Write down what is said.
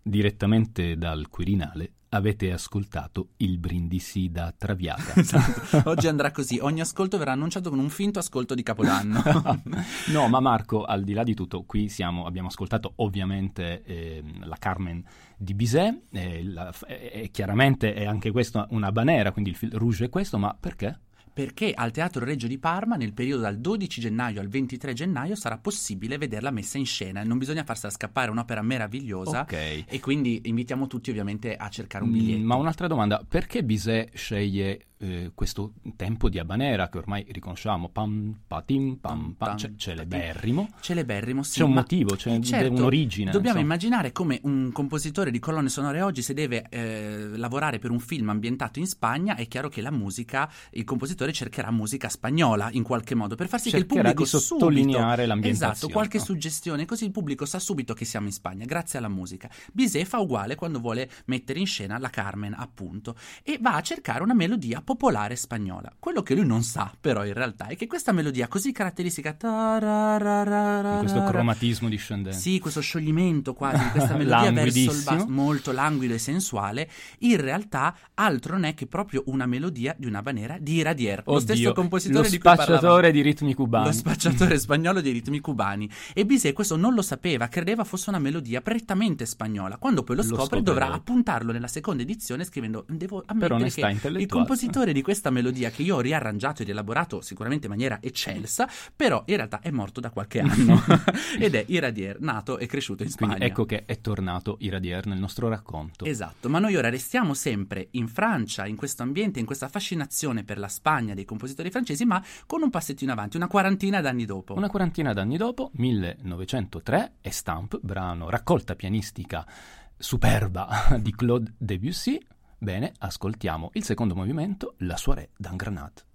Direttamente dal Quirinale avete ascoltato il Brindisi da Traviata. Esatto. Oggi andrà così, ogni ascolto verrà annunciato con un finto ascolto di Capodanno. No, ma Marco, al di là di tutto, qui abbiamo ascoltato ovviamente la Carmen di Bizet, chiaramente è anche questa una banera, quindi il fil rouge è questo, ma perché? Perché al Teatro Regio di Parma nel periodo dal 12 gennaio al 23 gennaio sarà possibile vederla messa in scena, non bisogna farsela scappare, è un'opera meravigliosa, Ok. e quindi invitiamo tutti ovviamente a cercare un biglietto. Ma un'altra domanda, perché Bizet sceglie questo tempo di habanera che ormai riconosciamo, pam, patim, pam, pam, celeberrimo? Celeberrimo, sì. C'è un motivo, c'è certo, un'origine. Dobbiamo insomma. immaginare come un compositore di colonne sonore oggi, se deve lavorare per un film ambientato in Spagna, è chiaro che la musica, il compositore cercherà musica spagnola in qualche modo, per far sì che il Cercherà pubblico di sottolineare l'ambientazione. Esatto, qualche suggestione, così il pubblico sa subito che siamo in Spagna, grazie alla musica. Bizet fa uguale quando vuole mettere in scena la Carmen, appunto, e va a cercare una melodia popolare spagnola. Quello che lui non sa, però, in realtà, è che questa melodia così caratteristica, Questo cromatismo discendente. sì, questo scioglimento quasi di questa melodia verso il basso, Languidissimo. molto languido e sensuale, in realtà altro non è che proprio una melodia di una banera di Iradier, lo stesso compositore di cui parlavamo. Lo spacciatore di ritmi cubani. Lo spacciatore spagnolo dei ritmi cubani. E Bizet questo non lo sapeva, credeva fosse una melodia prettamente spagnola. Quando poi lo scopre dovrà appuntarlo nella seconda edizione scrivendo: devo ammettere che il compositore di questa melodia, che io ho riarrangiato e rielaborato sicuramente in maniera eccelsa, però in realtà è morto da qualche anno ed è Iradier, nato e cresciuto in Spagna. Quindi ecco che è tornato Iradier nel nostro racconto. Esatto, ma noi ora restiamo sempre in Francia, in questo ambiente, in questa fascinazione per la Spagna dei compositori francesi, ma con un passettino avanti, una quarantina d'anni dopo. Una quarantina d'anni dopo, 1903, Estampes, brano raccolta pianistica superba di Claude Debussy. Bene, ascoltiamo il secondo movimento, La Soirée d'un Grenade.